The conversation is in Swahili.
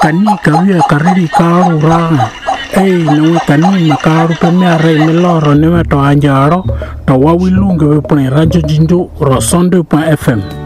kani kawia kariri karu ra no kani makaru pe me are me loro ne to anjaro to wawilunga we pone radio jinjo ro sonde.fm